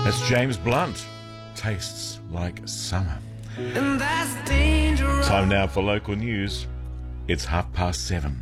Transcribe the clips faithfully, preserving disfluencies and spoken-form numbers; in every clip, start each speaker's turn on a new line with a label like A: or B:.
A: That's James Blunt. Tastes like summer.
B: And that's dangerous.
A: Time now for local news. It's half past seven.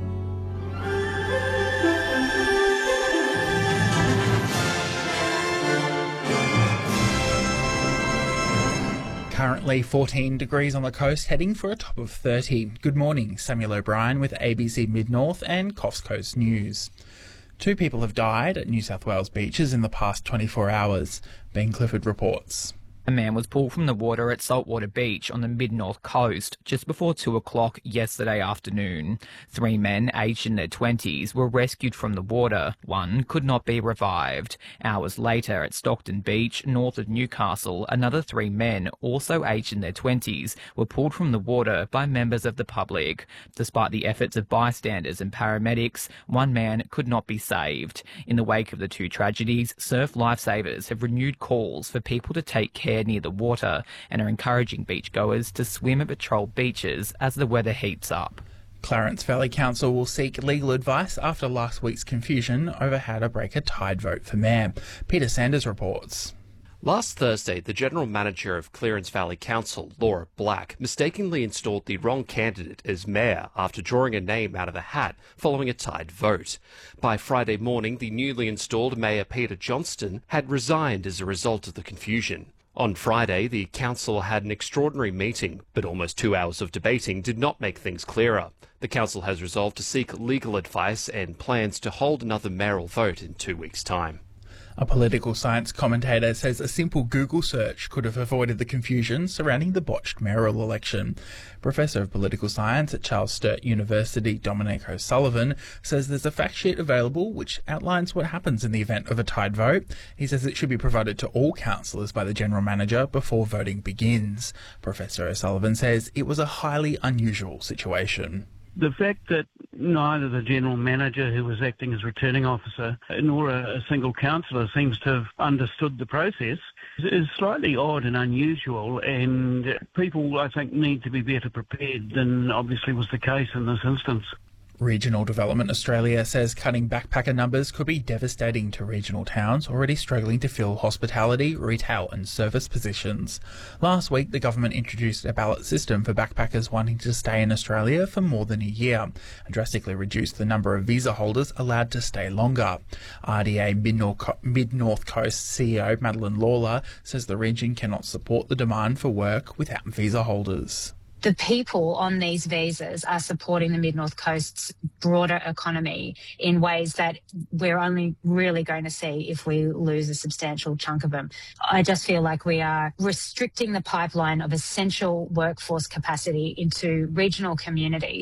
C: Currently fourteen degrees on the coast, heading for a top of thirty. Good morning, Samuel O'Brien with A B C Mid-North and Coffs Coast News. Two people have died at New South Wales beaches in the past twenty-four hours. Ben Clifford reports.
D: A man was pulled from the water at Saltwater Beach on the mid-north coast just before two o'clock yesterday afternoon. Three men, aged in their twenties, were rescued from the water. One could not be revived. Hours later at Stockton Beach, north of Newcastle, another three men, also aged in their twenties, were pulled from the water by members of the public. Despite the efforts of bystanders and paramedics, one man could not be saved. In the wake of the two tragedies, surf lifesavers have renewed calls for people to take care near the water and are encouraging beachgoers to swim at patrolled beaches as the weather heats up.
C: Clarence Valley Council will seek legal advice after last week's confusion over how to break a tied vote for mayor. Peter Sanders reports.
E: Last Thursday, the General Manager of Clarence Valley Council, Laura Black, mistakenly installed the wrong candidate as mayor after drawing a name out of a hat following a tied vote. By Friday morning, the newly installed Mayor Peter Johnston had resigned as a result of the confusion. On Friday, the council had an extraordinary meeting, but almost two hours of debating did not make things clearer. The council has resolved to seek legal advice and plans to hold another mayoral vote in two weeks' time.
C: A political science commentator says a simple Google search could have avoided the confusion surrounding the botched mayoral election. Professor of Political Science at Charles Sturt University, Dominic O'Sullivan, says there's a fact sheet available which outlines what happens in the event of a tied vote. He says it should be provided to all councillors by the General Manager before voting begins. Professor O'Sullivan says it was a highly unusual situation.
F: The fact that neither the General Manager, who was acting as returning officer, nor a single councillor seems to have understood the process is slightly odd and unusual, and people, I think, need to be better prepared than obviously was the case in this instance.
C: Regional Development Australia says cutting backpacker numbers could be devastating to regional towns already struggling to fill hospitality, retail and service positions. Last week, the government introduced a ballot system for backpackers wanting to stay in Australia for more than a year and drastically reduced the number of visa holders allowed to stay longer. R D A Mid-North Coast C E O Madeline Lawler says the region cannot support the demand for work without visa holders.
G: The people on these visas are supporting the Mid-North Coast's broader economy in ways that we're only really going to see if we lose a substantial chunk of them. I just feel like we are restricting the pipeline of essential workforce capacity into regional communities.